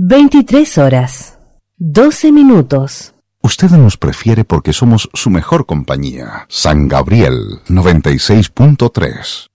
23 horas, 12 minutos. Usted nos prefiere porque somos su mejor compañía. San Gabriel 96.3.